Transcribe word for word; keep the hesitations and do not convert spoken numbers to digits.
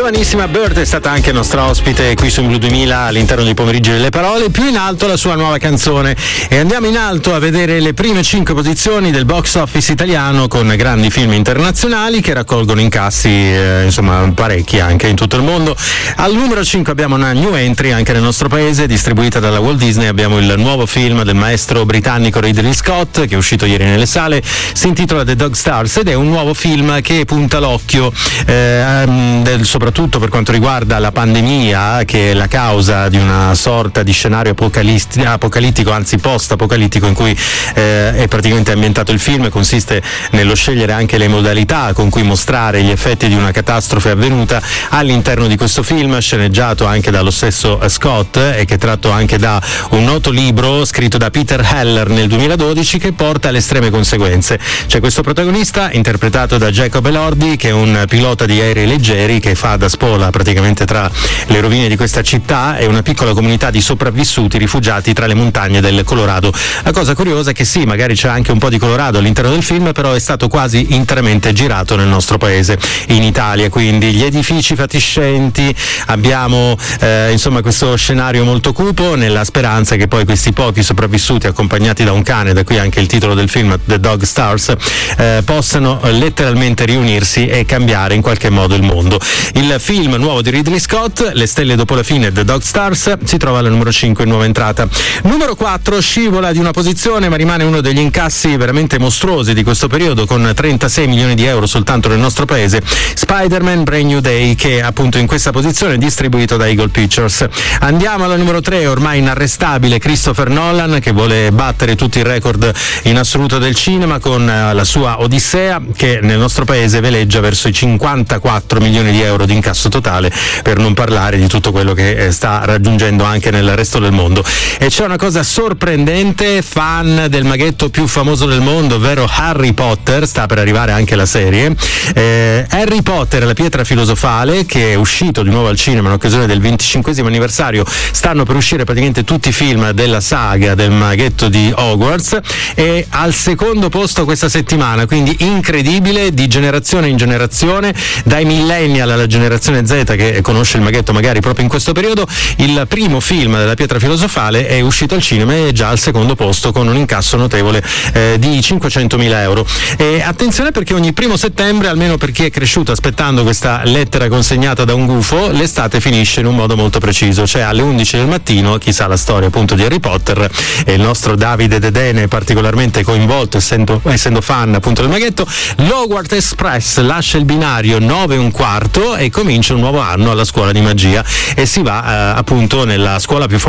giovanissima Bird è stata anche nostra ospite qui su Blu duemila all'interno dei pomeriggi delle parole. Più in alto la sua nuova canzone, e andiamo in alto a vedere le prime cinque posizioni del box office italiano con grandi film internazionali che raccolgono incassi eh, insomma parecchi anche in tutto il mondo. Al numero cinque abbiamo una new entry anche nel nostro paese, distribuita dalla Walt Disney. Abbiamo il nuovo film del maestro britannico Ridley Scott, che è uscito ieri nelle sale, si intitola The Dog Stars ed è un nuovo film che punta l'occhio eh, del, soprattutto per quanto riguarda la pandemia, che è la causa di una sorta di scenario apocalittico, anzi post-apocalittico, in cui eh, è praticamente ambientato il film. Consiste nello scegliere anche le modalità con cui mostrare gli effetti di una catastrofe avvenuta all'interno di questo film, sceneggiato anche dallo stesso Scott e che è tratto anche da un noto libro scritto da Peter Heller nel duemiladodici, che porta alle estreme conseguenze. C'è questo protagonista interpretato da Jacob Elordi, che è un pilota di aerei leggeri che fa da spola praticamente tra le rovine di questa città e una piccola comunità di sopravvissuti rifugiati tra le montagne del Colorado. La cosa curiosa è che sì, magari c'è anche un po' di Colorado all'interno del film, però è stato quasi interamente girato nel nostro paese, in Italia, quindi gli edifici fatiscenti, abbiamo eh, insomma questo scenario molto cupo, nella speranza che poi questi pochi sopravvissuti, accompagnati da un cane, da qui anche il titolo del film The Dog Stars, eh, possano letteralmente riunirsi e cambiare in qualche modo il mondo. Il film nuovo di Ridley Scott, Le stelle dopo la fine, The Dog Stars, si trova alla numero cinque in nuova entrata. Numero quattro, scivola di una posizione ma rimane uno degli incassi veramente mostruosi di questo periodo, con trentasei milioni di euro soltanto nel nostro paese, Spider-Man Brand New Day, che è appunto in questa posizione, distribuito da Eagle Pictures. Andiamo alla numero tre, ormai inarrestabile, Christopher Nolan, che vuole battere tutti i record in assoluto del cinema con la sua Odissea, che nel nostro paese veleggia verso i cinquantaquattro milioni di euro di incasso totale, per non parlare di tutto quello che sta raggiungendo anche nel resto del mondo. E c'è una cosa sorprendente: fan del maghetto più famoso del mondo, ovvero Harry Potter, sta per arrivare anche la serie. eh, Harry Potter e la pietra filosofale, che è uscito di nuovo al cinema in occasione del venticinquesimo anniversario. Stanno per uscire praticamente tutti i film della saga del maghetto di Hogwarts, e al secondo posto questa settimana, quindi incredibile, di generazione in generazione, dai millennial alla generazione Z che conosce il maghetto magari proprio in questo periodo. Il primo film della pietra filosofale è uscito al cinema e è già al secondo posto con un incasso notevole eh, di cinquecentomila euro. E attenzione, perché ogni primo settembre, almeno per chi è cresciuto aspettando questa lettera consegnata da un gufo, l'estate finisce in un modo molto preciso, cioè alle undici del mattino. Chi sa la storia appunto di Harry Potter, e il nostro Davide Dedene è particolarmente coinvolto, essendo, essendo fan appunto del maghetto, l'Hogwarts Express lascia il binario nove e un quarto e comincia un nuovo anno alla scuola di magia, e si va eh, appunto nella scuola più famosa